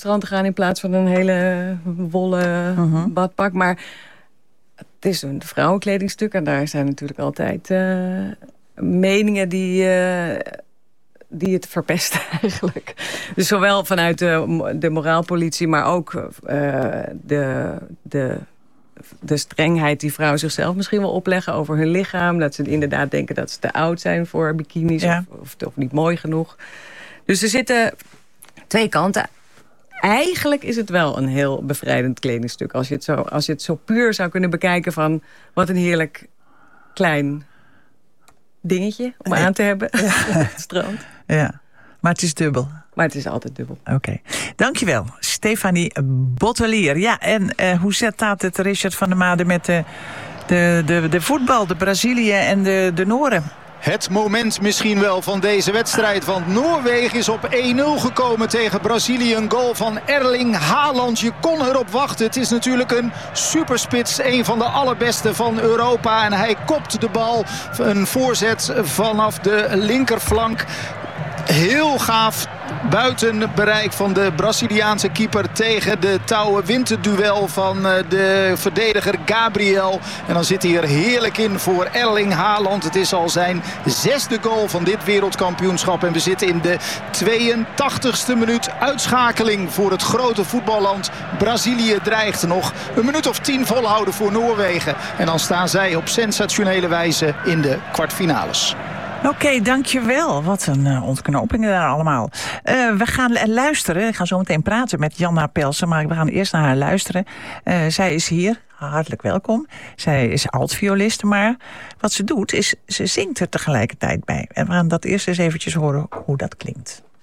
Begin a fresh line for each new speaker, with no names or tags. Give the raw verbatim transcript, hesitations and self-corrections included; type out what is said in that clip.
strand te gaan in plaats van een hele wollen uh-huh. badpak. Maar het is een vrouwenkledingstuk en daar zijn natuurlijk altijd uh, meningen die, uh, die het verpesten eigenlijk. Dus zowel vanuit de, de moraalpolitie, maar ook uh, de... de de strengheid die vrouwen zichzelf misschien wel opleggen over hun lichaam. Dat ze inderdaad denken dat ze te oud zijn voor bikinis ja. of, of, of niet mooi genoeg. Dus er zitten twee kanten. Eigenlijk is het wel een heel bevrijdend kledingstuk. Als je het zo, als je het zo puur zou kunnen bekijken van wat een heerlijk klein dingetje om aan te hebben ja. op het strand.
Ja, maar het is dubbel.
Maar het is altijd dubbel.
Oké. Okay. Dankjewel, Stefanie Bottelier. Ja, en uh, hoe zet dat het, Richard van der Made, met de, de, de, de voetbal, de Brazilië en de, de Nooren?
Het moment misschien wel van deze wedstrijd. Want Noorwegen is op één nul gekomen tegen Brazilië. Een goal van Erling Haaland. Je kon erop wachten. Het is natuurlijk een superspits. Een van de allerbeste van Europa. En hij kopt de bal. Een voorzet vanaf de linkerflank. Heel gaaf. Buiten bereik van de Braziliaanse keeper tegen de touwen. Wint het duel van de verdediger Gabriel. En dan zit hij er heerlijk in voor Erling Haaland. Het is al zijn zesde goal van dit wereldkampioenschap. En we zitten in de tweeëntachtigste minuut. Uitschakeling voor het grote voetballand. Brazilië dreigt nog een minuut of tien volhouden voor Noorwegen. En dan staan zij op sensationele wijze in de kwartfinales.
Oké, okay, dankjewel. Wat een uh, ontknopingen daar allemaal. Uh, we gaan luisteren. Ik ga zo meteen praten met Janna Pelsen. Maar we gaan eerst naar haar luisteren. Uh, zij is hier. Hartelijk welkom. Zij is altvioliste. Maar wat ze doet, is ze zingt er tegelijkertijd bij. En we gaan dat eerst eens eventjes horen hoe dat klinkt.